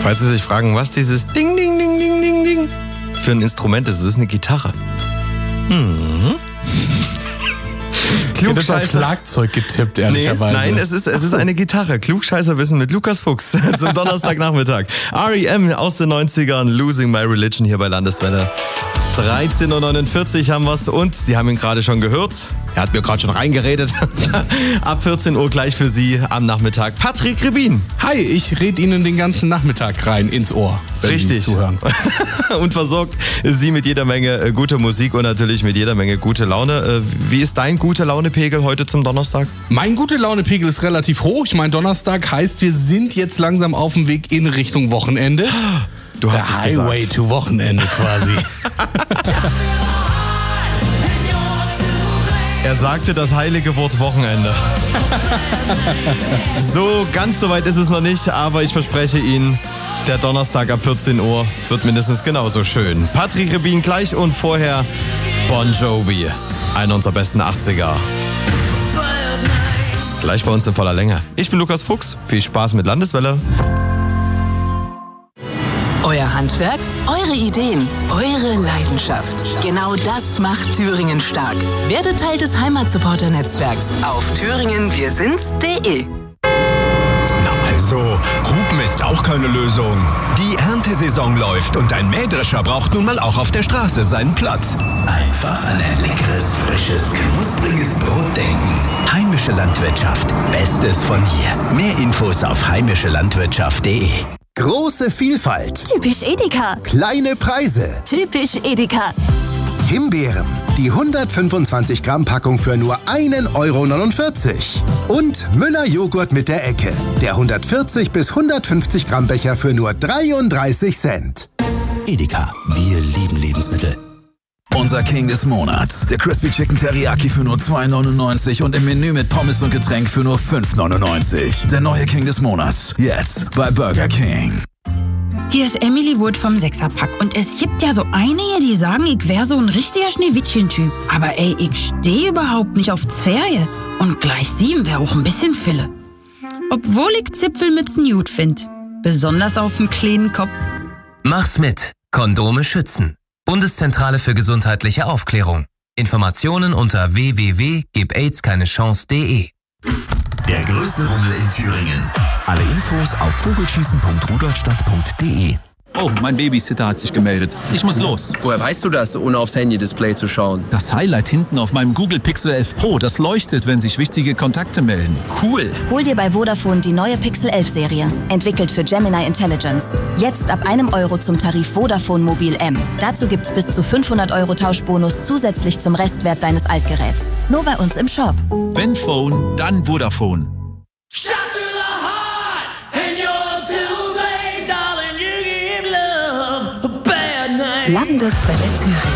Falls Sie sich fragen, was dieses Ding, Ding, Ding, Ding, Ding, Ding für ein Instrument ist, es ist eine Gitarre. Ich hätte auf Schlagzeug getippt, ehrlicherweise. Nein, es ist eine Gitarre. Klugscheißerwissen mit Lukas Fuchs zum Donnerstagnachmittag. R.E.M. aus den 90ern, Losing My Religion hier bei Landeswelle. 13.49 Uhr haben wir's und Sie haben ihn gerade schon gehört. Er hat mir gerade schon reingeredet. Ab 14 Uhr gleich für Sie am Nachmittag Patrick Rebin. Hi, ich rede Ihnen den ganzen Nachmittag rein ins Ohr, wenn Richtig. Sie zuhören. Und versorgt Sie mit jeder Menge guter Musik und natürlich mit jeder Menge gute Laune. Wie ist dein Gute-Laune-Pegel heute zum Donnerstag? Mein Gute-Laune-Pegel ist relativ hoch. Ich meine, Donnerstag heißt, wir sind jetzt langsam auf dem Weg in Richtung Wochenende. Du hast es gesagt. Highway to Wochenende quasi. Er sagte das heilige Wort Wochenende. So, ganz so weit ist es noch nicht, aber ich verspreche Ihnen, der Donnerstag ab 14 Uhr wird mindestens genauso schön. Patrick Rebin gleich und vorher Bon Jovi, einer unserer besten 80er. Gleich bei uns in voller Länge. Ich bin Lukas Fuchs, viel Spaß mit Landeswelle. Euer Handwerk, eure Ideen, eure Leidenschaft. Genau das macht Thüringen stark. Werdet Teil des Heimatsupporter-Netzwerks auf thüringenwirsinds.de. Also, Hupen ist auch keine Lösung. Die Erntesaison läuft und ein Mähdrescher braucht nun mal auch auf der Straße seinen Platz. Einfach an ein leckeres, frisches, knuspriges Brot denken. Heimische Landwirtschaft. Bestes von hier. Mehr Infos auf heimischelandwirtschaft.de. Große Vielfalt. Typisch Edeka. Kleine Preise. Typisch Edeka. Himbeeren. Die 125 Gramm Packung für nur 1,49 €. Und Müller Joghurt mit der Ecke. Der 140 bis 150 Gramm Becher für nur 33 Cent. Edeka. Wir lieben Lebensmittel. Unser King des Monats. Der Crispy Chicken Teriyaki für nur 2,99 und im Menü mit Pommes und Getränk für nur 5,99. Der neue King des Monats. Jetzt bei Burger King. Hier ist Emily Wood vom Sechserpack und es gibt ja so einige, die sagen, ich wäre so ein richtiger Schneewittchen-Typ. Aber ey, ich stehe überhaupt nicht auf Zwerge. Und gleich 7 wäre auch ein bisschen Fille. Obwohl ich Zipfelmützen gut finde. Besonders auf dem kleinen Kopf. Mach's mit. Kondome schützen. Bundeszentrale für gesundheitliche Aufklärung. Informationen unter www.gebaidskeinechance.de. Der größte Rummel in Thüringen. Alle Infos auf vogelschießen.rudolstadt.de. Oh, mein Babysitter hat sich gemeldet. Ich muss los. Woher weißt du das, ohne aufs Handy-Display zu schauen? Das Highlight hinten auf meinem Google Pixel 11 Pro, das leuchtet, wenn sich wichtige Kontakte melden. Cool. Hol dir bei Vodafone die neue Pixel 11 Serie. Entwickelt für Gemini Intelligence. Jetzt ab €1 zum Tarif Vodafone Mobil M. Dazu gibt's bis zu 500 € Tauschbonus zusätzlich zum Restwert deines Altgeräts. Nur bei uns im Shop. Wenn Phone, dann Vodafone. Landeswelle Thüringen.